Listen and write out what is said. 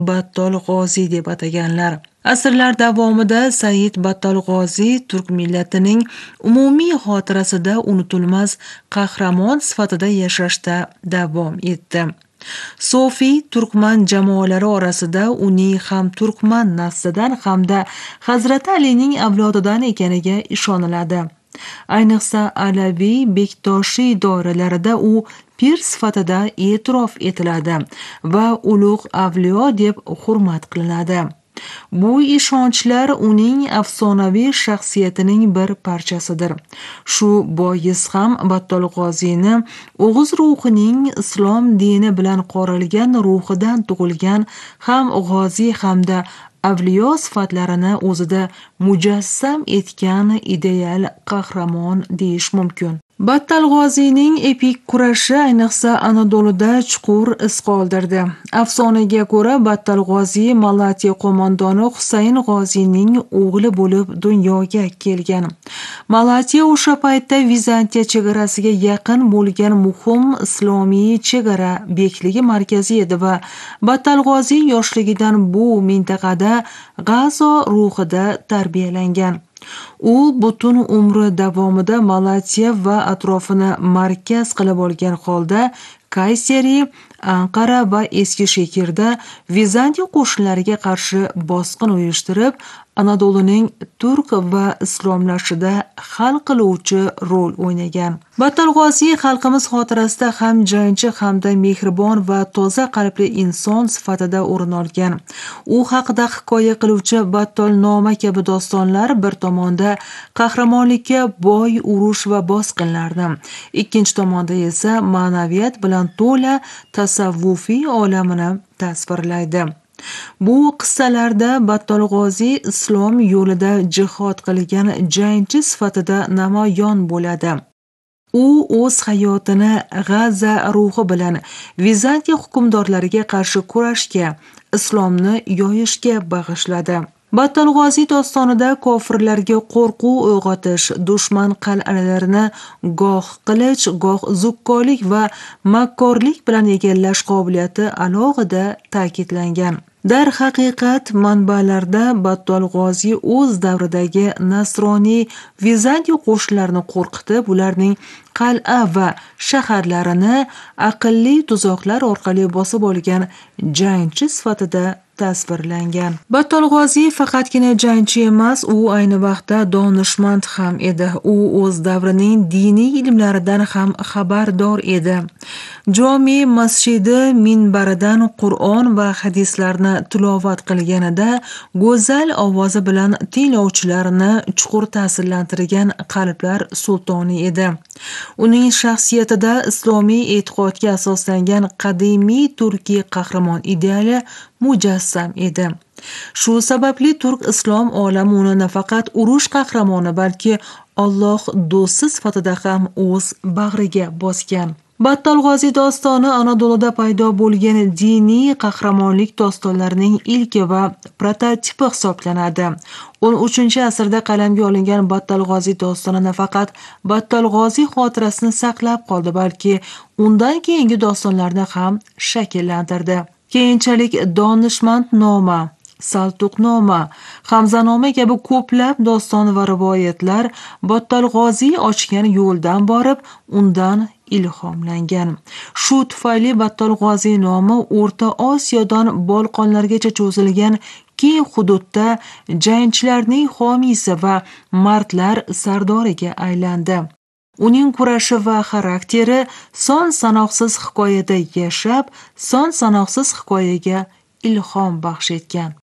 Battol G'oziy deb ataganlar. Asrlar davomida Said Battol G'oziy turk millatining umumiy xotirasida unutilmas qahramon sifatida yashashda davom etdi. Sofiy turkman jamoalari orasida uning ham turkman naslidan hamda Hazrati Alining avlodidan ekaniga ishoniladi. Ayniqsa Alaviy Bektoshiy doiralarida u pir sifatida e'tirof etiladi va ulug' avliyo deb hurmat qilinadi. Bu ishonchlar uning afsonaviy shaxsiyatining bir parchasidir. Shu bois ham Battol G'oziyni O'g'iz ruhining islom dini bilan qorilgan ruhidan tug'ilgan ham G'oziy hamda avliyo sifatlarini o'zida mujassam etgan ideal qahramon deyish mumkin. Battol G'oziyning epik kurashi ayniqsa Anadoluda chuqur iz qoldirdi. Afsonaga ko'ra, Battol G'oziy Malatiya qo'mondoni Husayn G'oziyning o'g'li bo'lib dunyoga kelgan. Malatiya o'sha paytda Vizantiya chegarasiga yaqin bo'lgan muhim islomiy chegara bekligi markazi edi va Battol G'oziy yoshligidan bu mintaqada G'azo ruhida tarbiyalangan. U butun umri davomida Malatiya va atrofini markaz qilib olgan holda Kayseri, Anqara va Eskishehirda Vizantiya qo'shinlariga qarshi bosqin uyushtirib, Anadoluning turk va islomlashida hal qiluvchi rol o'ynagan. Battol G'oziy xalqimiz xotirasida ham jangchi hamda mehribon va toza qalbli inson sifatida o'rin olgan. U haqida hikoya qiluvchi Battol Noma kabi dostonlar bir tomonda qahramonlikka boy urush va bosqinlarni, ikkinchi tomonda esa ma'naviyat bilan to'la tasavvufiy olamini tasvirlaydi. Bu qissalarda Battol G'oziy islom yo'lida jihod qilgan jangchi sifatida namoyon bo'ladi. U o'z hayotini G'aza ruhi bilan Vizantiya hukmdorlariga qarshi kurashga, islomni yoyishga bag'ishladi. Battol G'oziy dostonida kofirlarga qo'rquv uyg'otish, dushman qal'alarini goh qilich, goh zukkolik va makkorlik bilan egallash qobiliyati alohida ta'kidlangan. Darhaqiqat, manbalarda Battol G'oziy o'z davridagi nasroniy Vizantiya qo'shinlarini qo'rqitib, ularning qal'a va shaharlarini aqlli tuzoqlar orqali bosib olgan jangchi sifatida tasvirlangan. Battol G'oziy faqatgina jangchi emas, u ayni vaqtda donishmand ham edi. U o'z davrining diniy ilmlaridan ham xabardor edi. Jome masjidi minbaridan Qur'on va hadislarni tilovat qilganida go'zal ovozi bilan tinglovchilarni chuqur ta'sirlantirgan qalblar sultoni edi. Uning shaxsiyatida islomiy e'tiqodga asoslangan qadimiy turkiy qahramon ideali mujassam edi. Shu sababli turk islom olami uni nafaqat urush qahramoni, balki Alloh do'sti sifatida ham o'z bag'riga bosgan. Battol G'oziy dostoni Anadoluda paydo bo'lgan diniy qahramonlik dostonlarining ilki va prototipi hisoblanadi. 13-asrda qalamga olingan Battol G'oziy dostoni nafaqat Battol G'oziy xotirasini saqlab qoldi, balki undan keyingi dostonlarni ham shakllantirdi. Keyinchalik Donishmand Noma, Saltuqnoma, Hamzanoma kabi ko'plab doston va rivoyatlar Battol G'oziy ochgan yo'ldan borib, undan ilhomlangan. Shu tufayli Battol G'oziy nomi O'rta Osiyodan Bolqonlargacha cho'zilgan keng hududda jangchilarning homiysi va mardlar sardoriga aylandi. Uning kurashi va xarakteri son sanoqsiz hikoyada yashab, son sanoqsiz hikoyaga ilhom baxsh etgan.